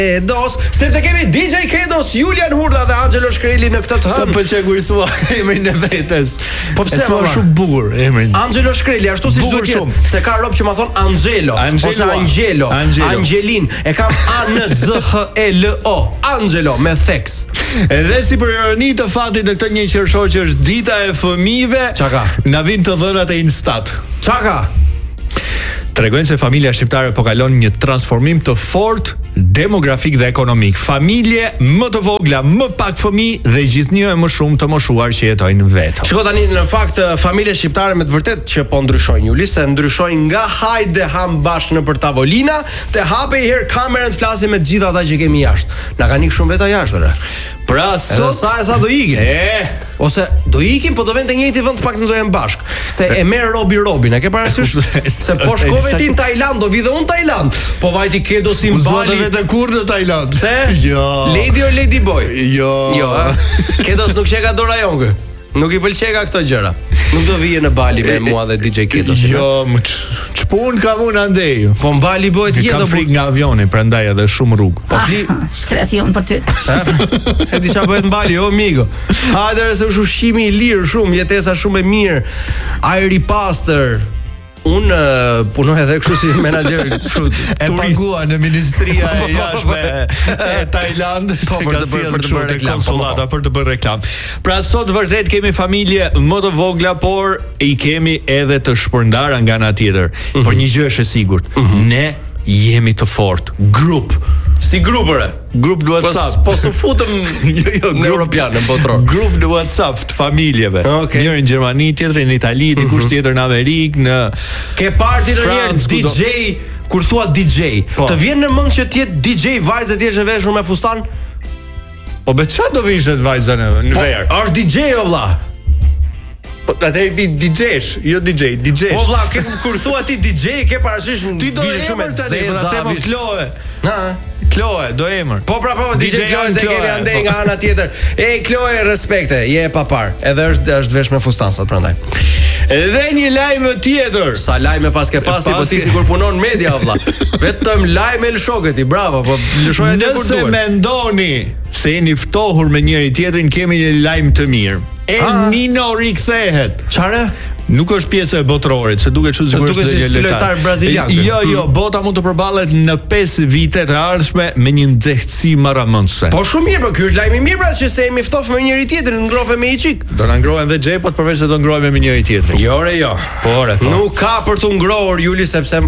Dos, sepse kemi DJ Kedos, Julian Hurda dhe Angelo Shkreli në këtë të Sa pëlqej kur thua emrin e vetes. Po pse thua shumë bukur emrin. Angelo Shkreli, ashtu siç duhet jetë, se ka rob që ma thon Angelo ose Angelo, Angelin, e kam ANZHELO, Angelo me theks. Edhe si për ironi të fatit në këtë 1 qershor që është dita e fëmijëve, Çaka? Na vin të dhënat e Instat. Çaka? Tregojnë se familja shqiptare po kalon një transformim të fortë demografik dhe ekonomik. Familje më të vogla, më pak fëmijë dhe gjithnjë më shumë të moshuar që jetojnë vetëm. Shiko tani, në fakt familjet shqiptare me të vërtet që po ndryshojnë, Juli, se ndryshojnë nga hajde ham bashkë në për tavolina, te hape i herë kamerën të flasim me të gjithë ata që kemi jashtë. Na kanë ikë shumë veta jashtë. Pra sot sa do ikin. Ose do ikin, po do vjen te njëjti vend të paktën do jenë bashk. Se e merr Robin, e ke parasysh? Se po shkove ti në Tajland, do vi dhe unë Tajland. Po vajti Kedo si mbali vetë kur në Tajland. Se? Jo. Lady or Lady Boy? Jo. Jo, Kedos nuk çeka dora jonge. Nuk i pëlqeka këto gjëra. Nuk do vije në Bali me mua dhe DJ Kedos. Jo, ç'pun kam unë andej. Po Bali bëhet jetë. Kam frikë nga avioni, prandaj edhe shumë rrugë. Po fli shkretion për ty. E di çfarë bëhet në Bali, o migo. Hajde se është ushqimi i lirë shumë, jetesa shumë e mirë. Ajri pastër. Unë punoj edhe kështu si menaxher kështu e pagua në Ministria e Jashtme e Tajlandit për të bërë reklam, konsullata për të bërë reklam. Pra sot vërtet kemi familje më të vogla, por i kemi edhe të shpërndara nga ana tjetër. Por një gjë është e sigurt, ne jemi të fortë. Grup. Si grupëre? Grup në WhatsApp. Po s'u futëm në Europian, në botror. Grup në WhatsApp të familjeve. Njëri në Gjermani, tjetri në Itali, dikush tjetër në Amerikë, në ke parti në një DJ, kur thua DJ, të vjen në mend që të jetë DJ vajzë të jesh e veshur me fustan? Po be çfarë do vishte vajza në verë? Është DJ o vlla. Po atë i DJ-sh, jo DJ, DJ-sh. Po vlla, kur thua ti DJ, ke parasysh ti do shumë tani, po atë më Kloe. Ha, Kloe, do emër. Po DJ Kloe se kemi andej nga ana tjetër. Ej Kloe, respekte, je pa par. Edhe është vesh me fustan sot prandaj. Edhe një lajm tjetër. Sa lajme pas ke pasi, po ti sigur punon media vlla. Vetëm lajme lëshokët i, bravo, po lëshoj edhe kur duhet. Nëse mendoni se jeni ftohur me njëri tjetrin, kemi një lajm të mirë. Nino rikthehet. Çfarë? Nuk është pjesë e botrorit, se duket kështu sigurisht është një lojtar brazilian. Jo, bota mund të përballet në 5 vite të ardhshme me një nxehtësi marramendse. Po shumë mirë, po ky është lajm i mirë, pra që se jemi ftofë me njëri tjetrin, ngrohem me i çik. Do na ngrohen dhe xhepot përveç se do ngrohemi me njëri tjetrin. Jo, jo. Po, nuk ka për të ngrohur Juli sepse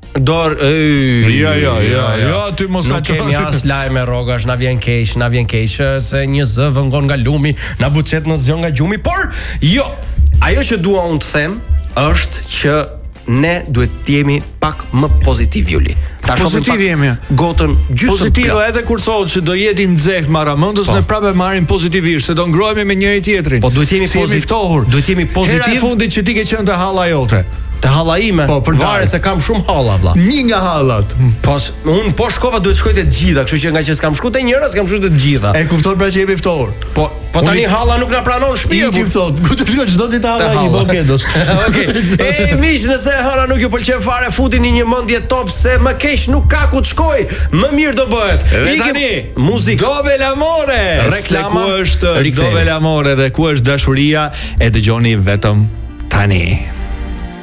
Jo, ty mos na çon. Kemi as lajme rrogash, na vjen keq se një zë vëngon nga lumi, na buçet në zgjon nga gjumi, por jo. Ajo që dua unë të them është që ne duhet të jemi pak më pozitiv, Juli. Ta pozitiv jemi. Gotën gjysmë pozitiv, edhe kur thotë se do jeti nxehtë marramendës, ne prapë marrim pozitivisht, se do ngrohemi me njëri tjetrin. Po duhet jemi pozitiv. Duhet jemi pozitiv. Hera e fundit që ti ke qenë te halla jote. Te halla ime. Po, varet se kam shumë halla vlla. Një nga hallat. Po un po shkova duhet shkoj te të gjitha, kështu që nga që s'kam shkuar te njëra, s'kam shkuar te të gjitha. E kupton pra që jemi ftohur. Po tani halla nuk na pranon shtëpia. Ti thot, ku të shkoj çdo ditë halla i Bokedos. Okej. Miq, nëse halla nuk ju pëlqen fare, futini një mendje top se më keq nuk ka ku të shkoj. Më mirë do bëhet. Tani muzikë. Dove l'amore. Reklama. Ku është Dove l'amore dhe ku është dashuria, e dëgjoni vetëm tani.